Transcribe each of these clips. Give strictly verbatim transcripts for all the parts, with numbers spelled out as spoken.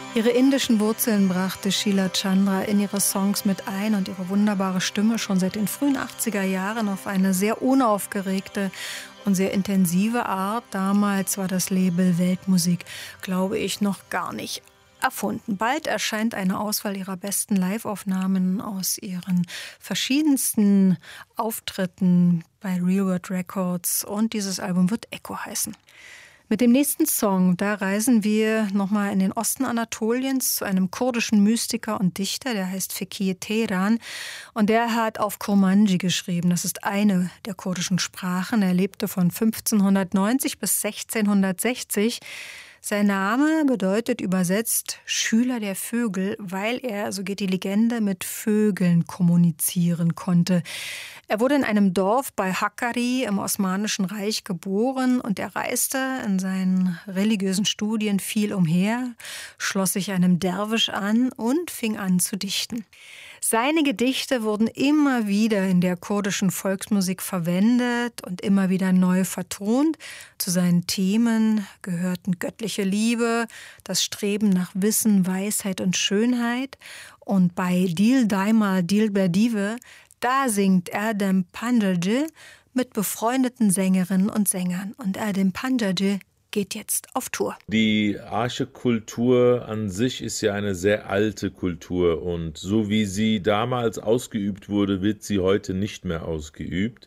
Ihre indischen Wurzeln brachte Sheila Chandra in ihre Songs mit ein und ihre wunderbare Stimme schon seit den frühen achtziger Jahren auf eine sehr unaufgeregte und sehr intensive Art. Damals war das Label Weltmusik, glaube ich, noch gar nicht erfunden. Bald erscheint eine Auswahl ihrer besten Live-Aufnahmen aus ihren verschiedensten Auftritten bei Real World Records und dieses Album wird Echo heißen. Mit dem nächsten Song, da reisen wir nochmal in den Osten Anatoliens zu einem kurdischen Mystiker und Dichter, der heißt Fekir Teran und der hat auf Kurmanji geschrieben. Das ist eine der kurdischen Sprachen. Er lebte von fünfzehnhundertneunzig bis sechzehnhundertsechzig. Sein Name bedeutet übersetzt Schüler der Vögel, weil er, so geht die Legende, mit Vögeln kommunizieren konnte. Er wurde in einem Dorf bei Hakkari im Osmanischen Reich geboren und er reiste in seinen religiösen Studien viel umher, schloss sich einem Derwisch an und fing an zu dichten. Seine Gedichte wurden immer wieder in der kurdischen Volksmusik verwendet und immer wieder neu vertont. Zu seinen Themen gehörten göttliche Liebe, das Streben nach Wissen, Weisheit und Schönheit. Und bei Dil Daima Dil Berdive, da singt Erdem Panjadje mit befreundeten Sängerinnen und Sängern. Und Erdem Panjadje geht jetzt auf Tour. Die Aşık-Kultur an sich ist ja eine sehr alte Kultur und so wie sie damals ausgeübt wurde, wird sie heute nicht mehr ausgeübt,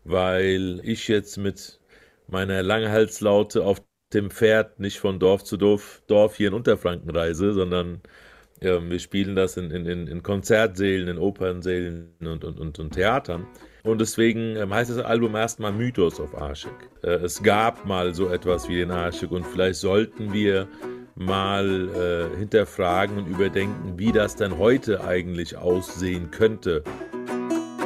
weil ich jetzt mit meiner Langhalslaute auf dem Pferd nicht von Dorf zu Dorf, Dorf hier in Unterfranken reise, sondern ja, wir spielen das in, in, in Konzertsälen, in Opernsälen und, und, und, und Theatern. Und deswegen heißt das Album erstmal Mythos of Aşık. Es gab mal so etwas wie den Aşık und vielleicht sollten wir mal äh, hinterfragen und überdenken, wie das denn heute eigentlich aussehen könnte.